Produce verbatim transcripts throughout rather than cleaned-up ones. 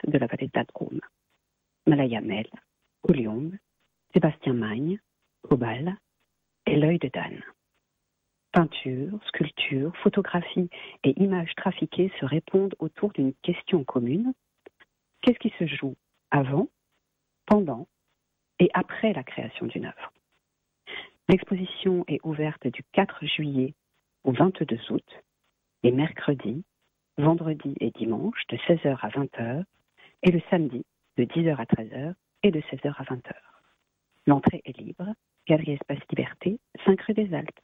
de la vallée de la Drôme. Malaya Mel, Coulion, Sébastien Magne, Cobal et l'œil de Dan. Peinture, sculpture, photographie et images trafiquées se répondent autour d'une question commune. Qu'est-ce qui se joue avant, pendant et après la création d'une œuvre? L'exposition est ouverte du quatre juillet au vingt-deux août, les mercredis, vendredis et dimanches de seize heures à vingt heures et le samedi de dix heures à treize heures et de seize heures à vingt heures. L'entrée est libre, Galerie Espace Liberté, cinq rue des Alpes.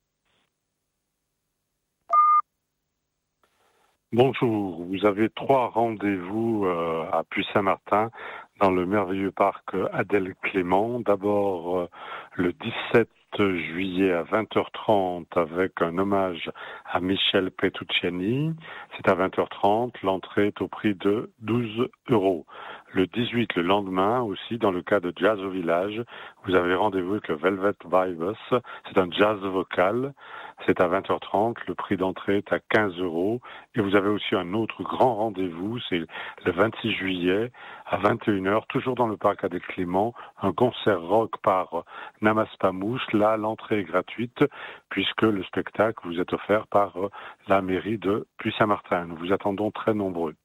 Bonjour, vous avez trois rendez-vous euh, à Puy-Saint-Martin dans le merveilleux parc Adèle Clément. D'abord euh, le dix-sept juillet à vingt heures trente avec un hommage à Michel Petrucciani. C'est à vingt heures trente, l'entrée est au prix de douze euros. Le dix-huit, le lendemain aussi, dans le cas de Jazz au Village, vous avez rendez-vous avec le Velvet Vibes. C'est un jazz vocal. C'est à vingt heures trente, le prix d'entrée est à quinze euros. Et vous avez aussi un autre grand rendez-vous, c'est le vingt-six juillet à vingt et une heures, toujours dans le parc Adèle Clément, un concert rock par Namas Pamouche. Là, l'entrée est gratuite puisque le spectacle vous est offert par la mairie de Puy-Saint-Martin. Nous vous attendons très nombreux.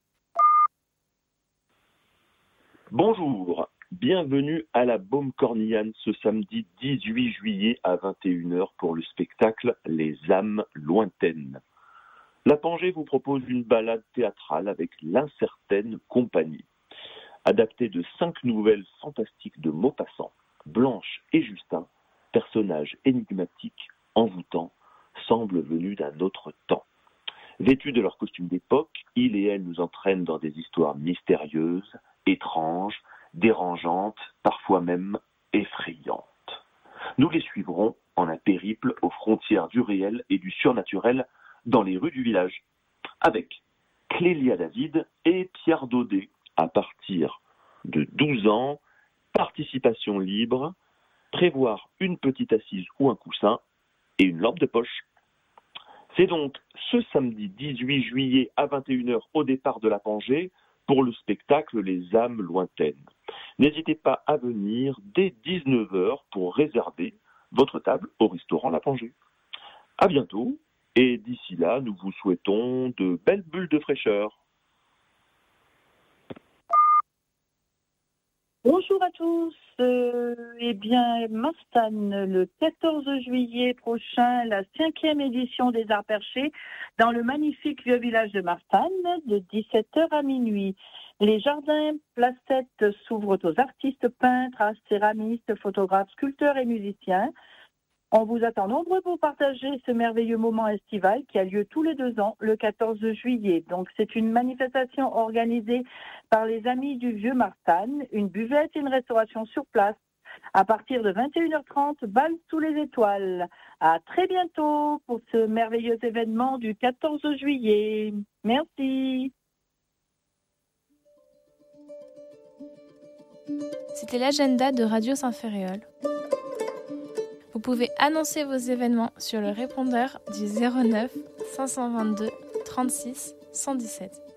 Bonjour, bienvenue à la Baume Cornillane ce samedi dix-huit juillet à vingt et une heures pour le spectacle Les âmes lointaines. La Pangée vous propose une balade théâtrale avec l'incertaine compagnie. Adaptée de cinq nouvelles fantastiques de Maupassant, Blanche et Justin, personnages énigmatiques, envoûtants, semblent venus d'un autre temps. Vêtus de leurs costumes d'époque, ils et elles nous entraînent dans des histoires mystérieuses, étranges, dérangeantes, parfois même effrayantes. Nous les suivrons en un périple aux frontières du réel et du surnaturel dans les rues du village, avec Clélia David et Pierre Daudet, à partir de douze ans, participation libre, prévoir une petite assise ou un coussin et une lampe de poche. C'est donc ce samedi dix-huit juillet à vingt et une heures au départ de la Pangée pour le spectacle Les âmes lointaines. N'hésitez pas à venir dès dix-neuf heures pour réserver votre table au restaurant La Pangée. À bientôt et d'ici là, nous vous souhaitons de belles bulles de fraîcheur. Bonjour à tous. Euh, eh bien, Marstane, le quatorze juillet prochain, la cinquième édition des Arts Perchés dans le magnifique vieux village de Marstane de dix-sept heures à minuit. Les jardins placettes s'ouvrent aux artistes, peintres, céramistes, photographes, sculpteurs et musiciens. On vous attend nombreux pour partager ce merveilleux moment estival qui a lieu tous les deux ans, le quatorze juillet. Donc, c'est une manifestation organisée par les Amis du Vieux Marstane, une buvette et une restauration sur place. À partir de vingt et une heures trente, bal sous les étoiles. À très bientôt pour ce merveilleux événement du quatorze juillet. Merci. C'était l'agenda de Radio Saint-Ferréol. Vous pouvez annoncer vos événements sur le répondeur du zéro neuf cinq cent vingt-deux trente-six cent dix-sept.